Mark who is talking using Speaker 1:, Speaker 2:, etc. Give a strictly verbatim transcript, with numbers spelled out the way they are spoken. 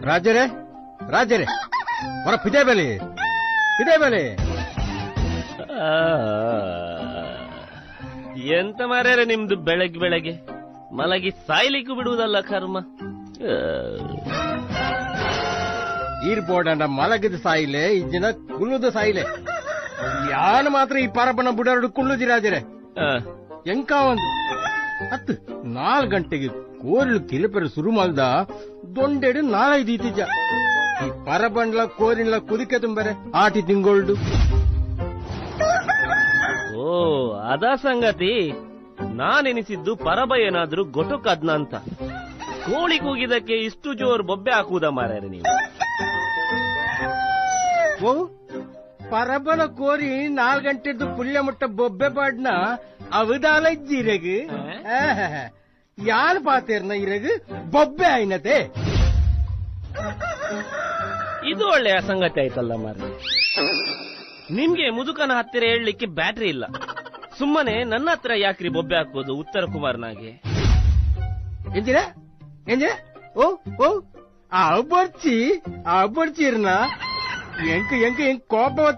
Speaker 1: ರಾಜರೇ ರಾಜರೇ ಹೊರ ಪಿದೆ ಬೆಲೆ ಪಿದೆ ಬೆಲೆ.
Speaker 2: ಎಂತ ಮಾರ್ಯಾರೆ ನಿಮ್ದು ಬೆಳಗ್ಗೆ ಬೆಳಗ್ಗೆ ಮಲಗಿ ಸಾಯ್ಲಿಕ್ಕೂ ಬಿಡುವುದಲ್ಲ ಕರ್ಮ.
Speaker 1: ಈರ್ಬೋಡಂಡ ಮಲಗಿದ ಸಾಯಿಲೆ ಇಜ್ಜಿನ ಕುಲ್ಲುದ ಸಾಯಿಲೆ ಯಾನು ಮಾತ್ರ ಈ ಪರಪನ ಬುಡರಡು ಕುಳ್ಳುದಿ ರಾಜರೇ. ಎಂಕ ಒಂದು ಹತ್ತು ನಾಲ್ಕು ಗಂಟೆಗೆ ಕೋರಿಲು ಕಿಲಪೆರು ಶುರು ಮಲ್ದ ದೊಂಡೆಡು ನಾಳೈದು ಇತ್ತೀಜ ಈ ಪರಬಂಡ್ಲ ಕೋರಿನ್ಲ ಕುದಿಕೆ ತುಂಬರೆ ಆಟಿ ತಿಂಗೊಳ್ದು.
Speaker 2: ಓ ಅದ ಸಂಗತಿ. ನಾನೆನಿಸಿದ್ದು ಪರಬ ಏನಾದ್ರೂ ಗೊಟುಕದ್ನ ಅಂತ. ಕೋಳಿ ಕೂಗಿದಕ್ಕೆ ಇಷ್ಟು ಜೋರು ಬೊಬ್ಬೆ ಹಾಕುವುದ ಮಾರ್ಯಾರೆ ನೀವು?
Speaker 1: ಓ ಪರಬನ ಕೋರಿ ನಾಲ್ಕು ಗಂಟೆದ್ದು ಪುಲ್ಯ ಮುಟ್ಟ ಬೊಬ್ಬೆ ಪಾಡ್ನ ಅವದಾಲ ಇರಗು ಯಾನ್ ಪಾತೇರ್ನ ಇರಗು ಬೊಬ್ಬೆ ಆಯ್ನತೆ.
Speaker 2: ಇದು ಒಳ್ಳೆಯ ಸಂಗತಿ ಆಯ್ತಲ್ಲ ಮಾರ್ರೆ. ನಿಮ್ಗೆ ಮುದುಕನ ಹತ್ತಿರ ಹೇಳಲಿಕ್ಕೆ ಬ್ಯಾಟ್ರಿ ಇಲ್ಲ, ಸುಮ್ಮನೆ ನನ್ನ ಹತ್ರ ಯಾಕ್ರಿ ಬೊಬ್ಬೆ ಹಾಕೋದು ಉತ್ತರ ಕುಮಾರ್ನಾಗೆ?
Speaker 1: ಎಂಜಿರ ಎಂಜಿರ ಓ ಓ ಆ ಬರ್ಚಿ ಆ ಬರ್ಚಿರ್ನ ಎಂಕ ಎಂಕ ಎಂಕ್ ಕೋಪ